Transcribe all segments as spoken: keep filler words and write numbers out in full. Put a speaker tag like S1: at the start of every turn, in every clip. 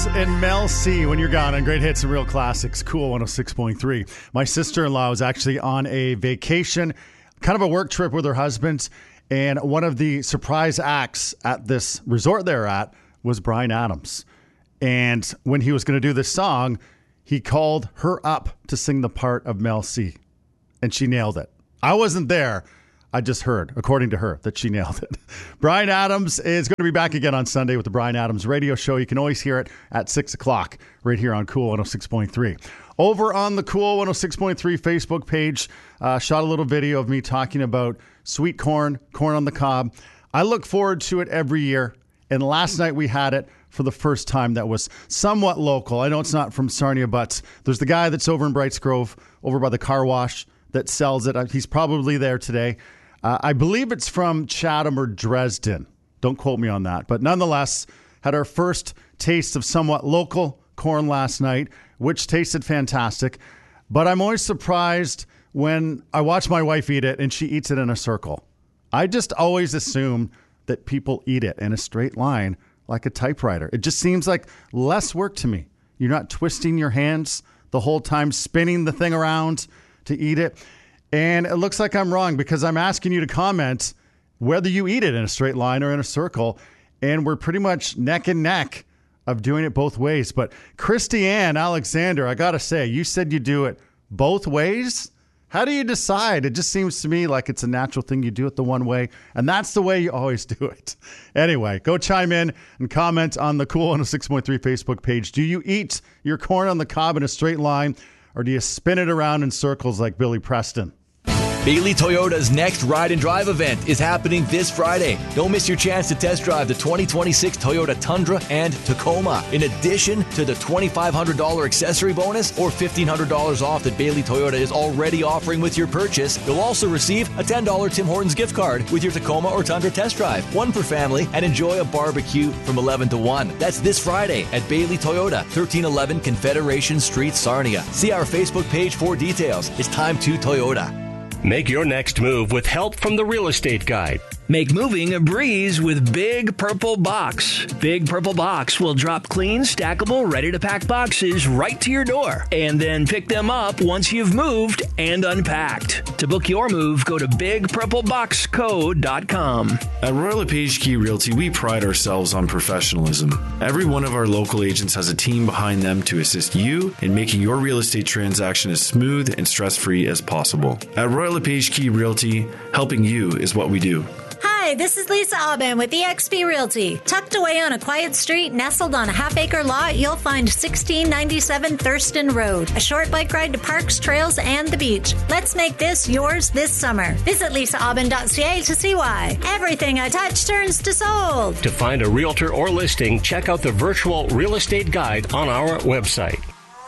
S1: and Mel C. When You're Gone on Great Hits and Real Classics, Cool one oh six point three. My sister-in-law was actually on a vacation, kind of a work trip with her husband, and one of the surprise acts at this resort they're at was Bryan Adams. And when he was going to do this song, he called her up to sing the part of Mel C. And she nailed it. I wasn't there. I just heard, according to her, that she nailed it. Bryan Adams is going to be back again on Sunday with the Bryan Adams Radio Show. You can always hear it at six o'clock right here on Cool one oh six point three. Over on the Cool one oh six point three Facebook page, uh, shot a little video of me talking about sweet corn, corn on the cob. I look forward to it every year. And last night we had it for the first time that was somewhat local. I know it's not from Sarnia, but there's the guy that's over in Brights Grove, over by the car wash, that sells it. He's probably there today. Uh, I believe it's from Chatham or Dresden. Don't quote me on that. But nonetheless, had our first taste of somewhat local corn last night, which tasted fantastic. But I'm always surprised when I watch my wife eat it and she eats it in a circle. I just always assume that people eat it in a straight line like a typewriter. It just seems like less work to me. You're not twisting your hands the whole time, spinning the thing around to eat it. And it looks like I'm wrong because I'm asking you to comment whether you eat it in a straight line or in a circle. And we're pretty much neck and neck of doing it both ways. But Christiane Alexander, I got to say, you said you do it both ways. How do you decide? It just seems to me like it's a natural thing. You do it the one way, and that's the way you always do it. Anyway, go chime in and comment on the Cool one oh six point three Facebook page. Do you eat your corn on the cob in a straight line, or do you spin it around in circles like Billy Preston?
S2: Bailey Toyota's next Ride and Drive event is happening this Friday. Don't miss your chance to test drive the twenty twenty-six Toyota Tundra and Tacoma. In addition to the twenty-five hundred dollars accessory bonus or fifteen hundred dollars off that Bailey Toyota is already offering with your purchase, you'll also receive a ten dollars Tim Hortons gift card with your Tacoma or Tundra test drive. One per family, and enjoy a barbecue from eleven to one. That's this Friday at Bailey Toyota, thirteen eleven Confederation Street, Sarnia. See our Facebook page for details. It's time to Toyota.
S3: Make your next move with help from the Real Estate Guide.
S4: Make moving a breeze with Big Purple Box. Big Purple Box will drop clean, stackable, ready-to-pack boxes right to your door and then pick them up once you've moved and unpacked. To book your move, go to big purple box co dot com.
S5: At Royal LePage Key Realty, we pride ourselves on professionalism. Every one of our local agents has a team behind them to assist you in making your real estate transaction as smooth and stress-free as possible. At Royal LePage Key Realty, helping you is what we do.
S6: Hi, this is Lisa Aubin with E X P Realty. Tucked away on a quiet street, nestled on a half-acre lot, you'll find sixteen ninety-seven Thurston Road. A short bike ride to parks, trails, and the beach. Let's make this yours this summer. Visit lisa aubin dot c a to see why. Everything I touch turns to sold.
S3: To find a realtor or listing, check out the virtual real estate guide on our website.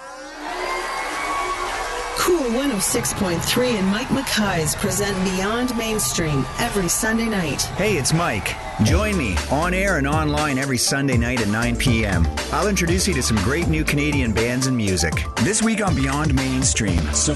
S7: Cool one oh six point three and Mike Mackay's present Beyond Mainstream every Sunday night.
S8: Hey, it's Mike. Join me on air and online every Sunday night at nine p.m. I'll introduce you to some great new Canadian bands and music. This week on Beyond Mainstream.